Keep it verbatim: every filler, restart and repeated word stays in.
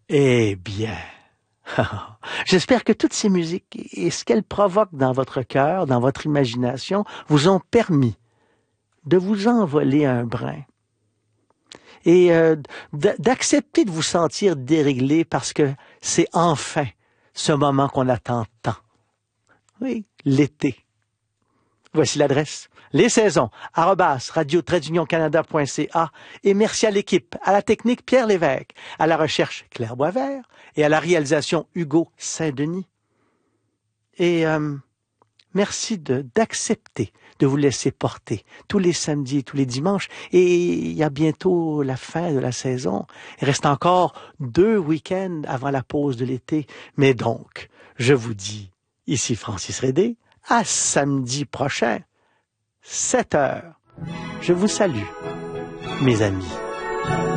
Eh bien, j'espère que toutes ces musiques et ce qu'elles provoquent dans votre cœur, dans votre imagination, vous ont permis de vous envoler un brin et euh, d'accepter de vous sentir déréglé parce que c'est enfin ce moment qu'on attend tant. Oui, l'été. Voici l'adresse. Les saisons, arrobas, radio-canada.ca et merci à l'équipe, à la technique Pierre Lévesque, à la recherche Claire Boisvert et à la réalisation Hugo Saint-Denis. Et euh, merci de d'accepter de vous laisser porter tous les samedis, tous les dimanches. Et il y a bientôt la fin de la saison. Il reste encore deux week-ends avant la pause de l'été. Mais donc, je vous dis, ici Francis Rédé, à samedi prochain, sept heures. Je vous salue, mes amis.